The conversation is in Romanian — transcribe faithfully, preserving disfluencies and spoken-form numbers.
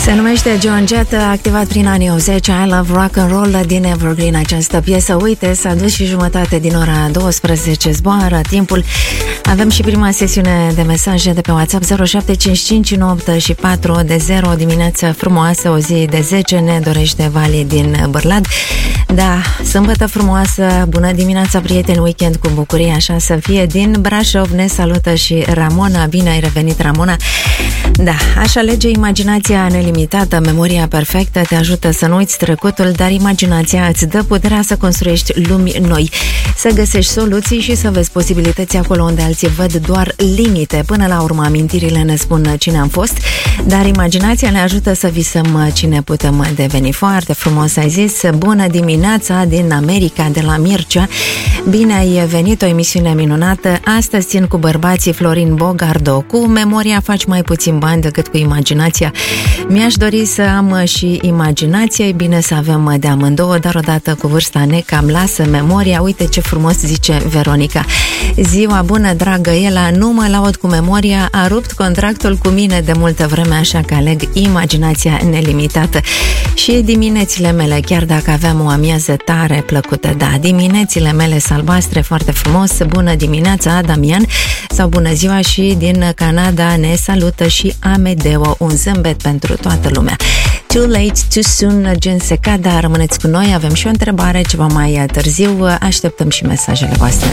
Se numește Joan Jett, activat prin anii optzeci, I Love Rock and Roll din Evergreen. Această piesă, uite, s-a dus și jumătate din ora douăsprezece, zboară timpul. Avem și prima sesiune de mesaje de pe WhatsApp zero șapte cinci cinci nouă opt patru de zero. Dimineața frumoasă, o zi de zece, ne dorește Vali din Bârlad. Da, sâmbătă frumoasă, bună dimineața, prieteni, weekend cu bucurie, așa să fie. Din Brașov ne salută și Ramona. Bine ai revenit, Ramona. Da, aș alege imaginația nelimitată, memoria perfectă te ajută să nu uiți trecutul, dar imaginația îți dă puterea să construiești lumi noi, să găsești soluții și să vezi posibilități acolo unde alții văd doar limite. Până la urmă, amintirile ne spun cine am fost, dar imaginația ne ajută să visăm cine putem deveni. Foarte frumos ai zis. Bună dimineața din America, de la Mircea. Bine ai venit, o emisiune minunată. Astăzi țin cu bărbații Florin Bogardo. Cu memoria faci mai puțin bani decât cu imaginația. Mi-aș dori să am și imaginație, e bine să avem de amândouă, dar odată cu vârsta ne cam lasă memoria. Uite ce frumos zice Veronica. Ziua bună, dragă Ela, nu mă laud cu memoria, a rupt contractul cu mine de multă vreme, așa că aleg imaginația nelimitată. Și diminețile mele, chiar dacă aveam o amiază tare plăcută, da, diminețile mele albastre, foarte frumos. Bună dimineața, Damian, sau bună ziua și din Canada ne salută și Amedeo, un zâmbet pentru toată lumea. Too late, too soon, Gen Secada, rămâneți cu noi, avem și o întrebare ceva mai târziu, așteptăm și mesajele voastre.